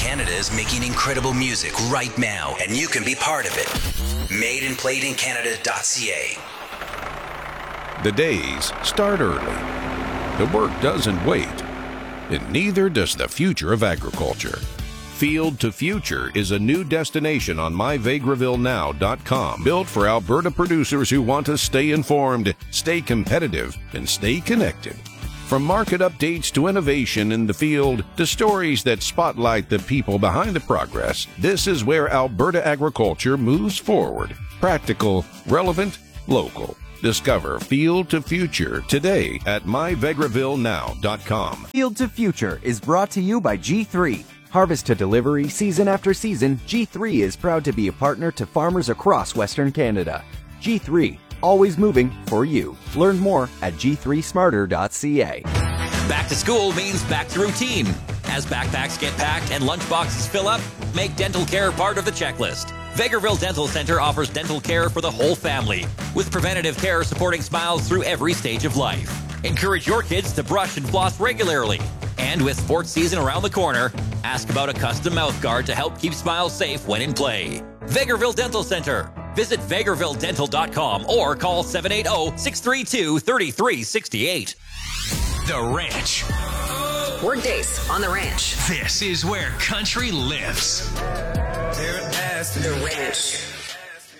Canada is making incredible music right now, and you can be part of it. MadeandPlayedInCanada.ca. The days start early. The work doesn't wait, and neither does the future of agriculture. Field to Future is a new destination on myvegrevillenow.com, built for Alberta producers who want to stay informed, stay competitive, and stay connected. From market updates to innovation in the field to stories that spotlight the people behind the progress, this is where Alberta agriculture moves forward. Practical, relevant, local. Discover Field to Future today at myvegrevillenow.com. Field to Future is brought to you by G3. Harvest to delivery, season after season, G3 is proud to be a partner to farmers across Western Canada. G3, always moving for you. Learn more at g3smarter.ca. Back to school means back to routine. As backpacks get packed and lunchboxes fill up, make dental care part of the checklist. Vegreville Dental Centre offers dental care for the whole family, with preventative care supporting smiles through every stage of life. Encourage your kids to brush and floss regularly. And with sports season around the corner, ask about a custom mouth guard to help keep smiles safe when in play. Vegreville Dental Centre. Visit vegrevilledental.com or call 780-632-3368. The Ranch. Workdays on the Ranch. This is where country lives. The Ranch.